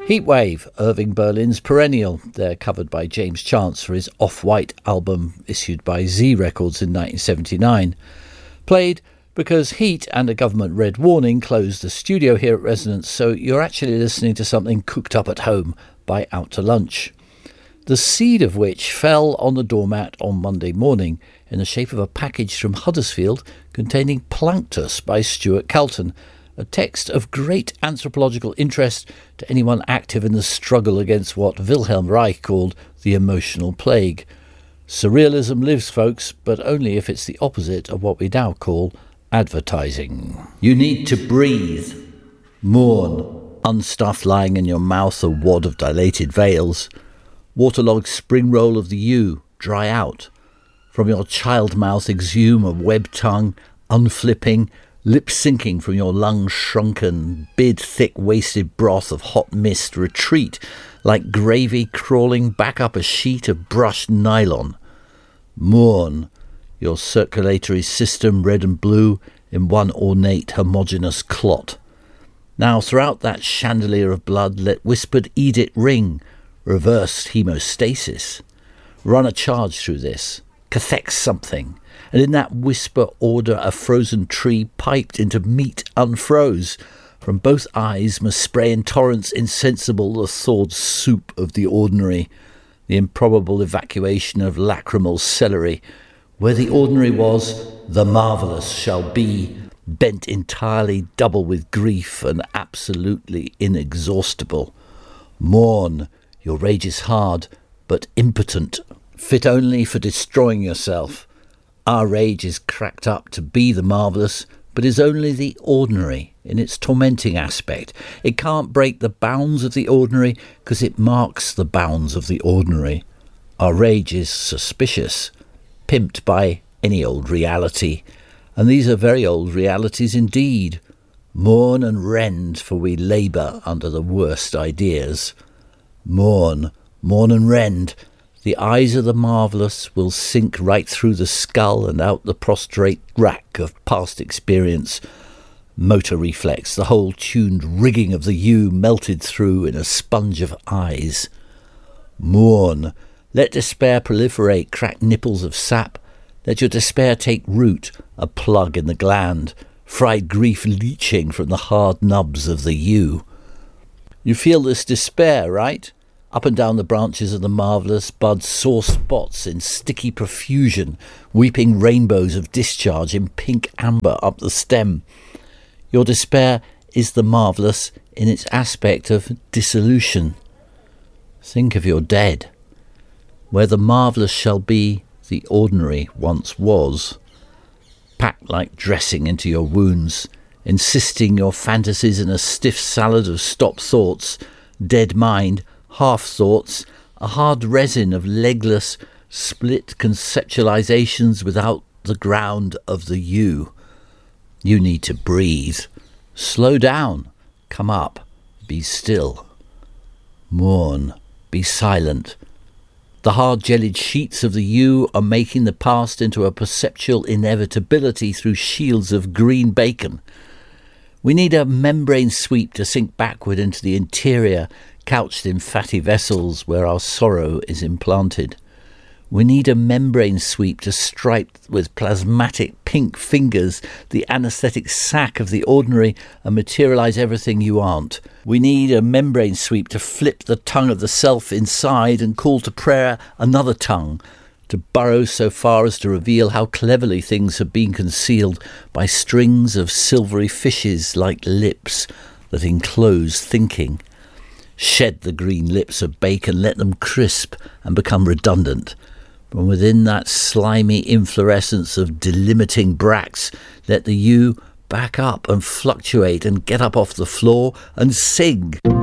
Heatwave, Irving Berlin's perennial. They're covered by James Chance for his Off-White album issued by Z Records in 1979. Played because heat and a government red warning closed the studio here at Resonance, so you're actually listening to something cooked up at home by Out to Lunch. The seed of which fell on the doormat on Monday morning in the shape of a package from Huddersfield containing Planctus by Stuart Calton, a text of great anthropological interest to anyone active in the struggle against what Wilhelm Reich called the emotional plague. Surrealism lives, folks, but only if it's the opposite of what we now call advertising. You need to breathe. Mourn. Unstuffed lying in your mouth a wad of dilated veils. Waterlogged spring roll of the U. Dry out. From your child mouth exhume a web tongue, unflipping, lip sinking from your lungs shrunken, bid thick wasted broth of hot mist retreat like gravy crawling back up a sheet of brushed nylon. Mourn, your circulatory system red and blue in one ornate homogeneous clot. Now throughout that chandelier of blood let whispered edict ring, reversed hemostasis. Run a charge through this, cathex something, and in that whisper order a frozen tree piped into meat unfroze. From both eyes must spray in torrents insensible the thawed soup of the ordinary, the improbable evacuation of lachrymal celery. Where the ordinary was, the marvellous shall be, bent entirely double with grief and absolutely inexhaustible. Mourn, your rage is hard, but impotent, fit only for destroying yourself. Our rage is cracked up to be the marvellous, but is only the ordinary in its tormenting aspect. It can't break the bounds of the ordinary because it marks the bounds of the ordinary. Our rage is suspicious, pimped by any old reality, and these are very old realities indeed. Mourn and rend, for we labour under the worst ideas. Mourn, mourn and rend. The eyes of the marvellous will sink right through the skull and out the prostrate rack of past experience. Motor reflex, the whole tuned rigging of the U melted through in a sponge of eyes. Mourn, let despair proliferate, crack nipples of sap. Let your despair take root, a plug in the gland, fried grief leaching from the hard nubs of the U. You feel this despair, right? Up and down the branches of the marvellous bud sore spots in sticky profusion, weeping rainbows of discharge in pink amber up the stem. Your despair is the marvellous in its aspect of dissolution. Think of your dead. Where the marvellous shall be, the ordinary once was. Packed like dressing into your wounds, insisting your fantasies in a stiff salad of stop thoughts, dead mind, half-thoughts, a hard resin of legless, split conceptualizations without the ground of the you. You need to breathe. Slow down. Come up. Be still. Mourn. Be silent. The hard-jellied sheets of the you are making the past into a perceptual inevitability through shields of green bacon. We need a membrane sweep to sink backward into the interior, couched in fatty vessels where our sorrow is implanted. We need a membrane sweep to stripe with plasmatic pink fingers the anaesthetic sack of the ordinary and materialise everything you aren't. We need a membrane sweep to flip the tongue of the self inside and call to prayer another tongue, to burrow so far as to reveal how cleverly things have been concealed by strings of silvery fishes like lips that enclose thinking. Shed the green lips of bacon, let them crisp and become redundant. From within that slimy inflorescence of delimiting bracts, let the you back up and fluctuate and get up off the floor and sing.